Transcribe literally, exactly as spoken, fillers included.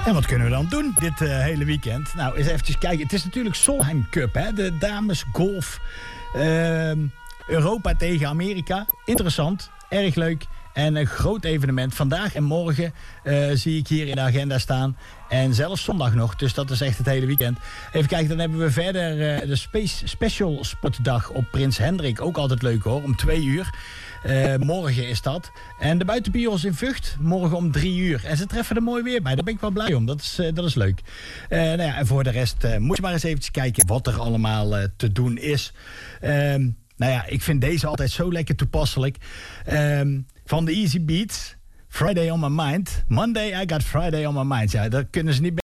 En wat kunnen we dan doen dit uh, hele weekend? Nou, eens eventjes kijken. Het is natuurlijk Solheim Cup, hè? De dames golf. Uh, Europa tegen Amerika. Interessant, erg leuk. En een groot evenement. Vandaag en morgen uh, zie ik hier in de agenda staan. En zelfs zondag nog. Dus dat is echt het hele weekend. Even kijken, dan hebben we verder uh, de Space Special Sportdag op Prins Hendrik. Ook altijd leuk hoor, om twee uur. Uh, morgen is dat. En de buitenbios in Vught, morgen om drie uur. En ze treffen er mooi weer bij. Daar ben ik wel blij om. Dat is, uh, dat is leuk. Uh, nou ja, en voor de rest uh, moet je maar eens eventjes kijken wat er allemaal uh, te doen is. Uh, nou ja, ik vind deze altijd zo lekker toepasselijk. Uh, van de Easy Beats. Friday on my mind. Monday I got Friday on my mind. Ja, dat kunnen ze niet